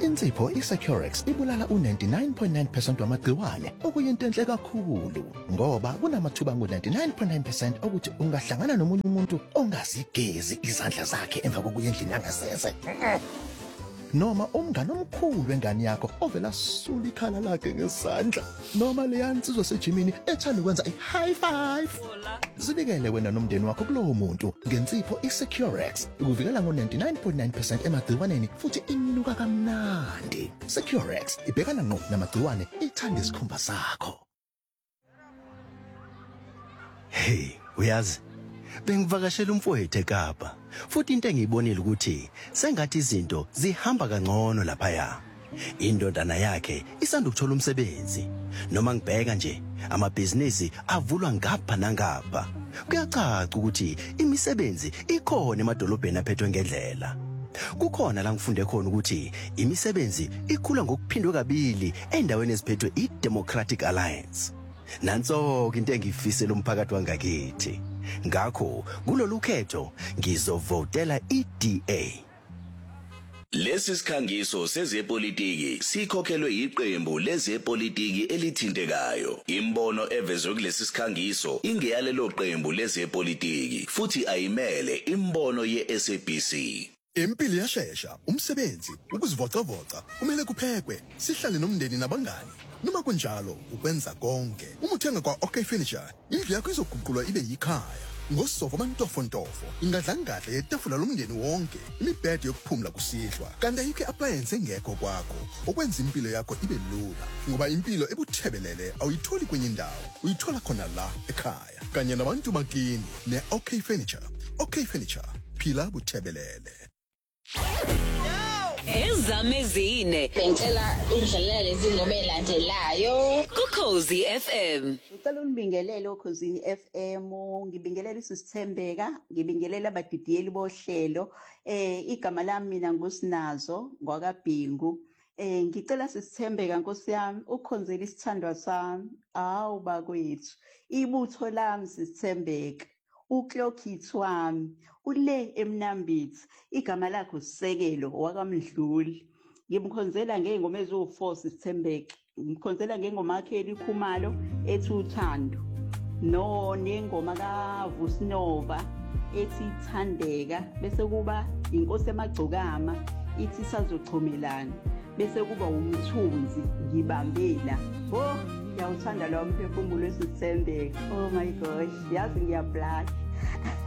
Insipho iSecurex ibulala u99.9% wamagciwane okuyinto enhle kakhulu ngoba kunamathuba ngu99.9% ukuthi ungahlangana nomunye umuntu ongazigezi izandla zakhe emva kokuya endlini yangasese. Noma umngane omkhulu wengane yakho ovela sula ikhala lakhe ngesandla noma leya nsizwa sejimini ethanda ukwenza i-high five. Zibikele wena nomndeni wakho kulowo muntu ngensipho iSecurex ikuvikela ngo99.9% emagciwaneni futhi inuka kamnandi. Securex ibhekana ngqo namagciwane ithanda isikhumba sakho. Hey, uyazi bengivakashela umfowethu eKapa futhi into engiyibonile ukuthi sengathi izinto zihamba kangcono lapha. Indodana yakhe isanda ukuthola umsebenzi. Noma ngibheka nje amabhizinisi avulwa ngapha nangapha. Kuyacaca ukuthi imisebenzi ikhona emadolobheni aphethwe ngendlela. Kukhona la ngifunde khona ukuthi imisebenzi ikhula ngokuphindwe kabili endaweni eziphethwe iDemocratic Alliance. Nanso into engifisela umphakathi wangakithi. Ngakho kulolu khetho ngizovotela iDA. Lesi sikhangiso sezepolitiki sikhokhelwe iqembu lezepolitiki elithintekayo. Imbono evezwe kulesi sikhangiso ingeyalelo qembu lezepolitiki futhi ayimele imbono yeSABC. Impilo iyashesha, umsebenzi, ukuzivocavoca, kumele kuphekwe, sihlale nomndeni nabangani. Noma kunjalo, ukwenza konke. Uma uthenga kwa OK Furniture, indlu yakho izoguqulwa ibe yikhaya. Ngosofa amantofontofo, ingadlangadla yetafula lomndeni wonke, imibhede yokuphumula kusihlwa. Kanti ayikho appliance engekho kwakho, okwenza impilo yakho ibe lula. Ngoba impilo ebuthebelele awuyitholi kwenye indawo, uyithola khona la ekhaya. Kanye nabantu bakini ne-OK Furniture. OK Furniture, phila buthebelele. Ezamezine bengicela ungidlalele lezi ngoma elandelayo kuKhozi FM. Ngicela unibingelele uKhozi FM, ngibingelela iSithembeka, ngibingelela abadidiyeli bohlelo. Igama lami mina nguSinazo ngwakaBhingu. Ngicela Sithembeka Nkosi yami ukhonzela isithandwa sami. Awu bakwethu, ibutho lami Sithembeka. Uklokhithi wami ule eMnambithi, igama lakho Sisekelo wakaMdluli. Ngimkhonzela ngengoma ezo4 Sithembeka. Ngimkhonzela ngengoma yakhe elikhumalo ethi uthando. No nengoma kaVusinova ethi ithandeka, bese kuba inkosi emagcokama ithi sazochumelana. Bese kuba umthunzi ngibambela. Oh, ngiyawuthanda lo mphefumulo Sithembeka. Oh my gosh, yazi ngiyablash.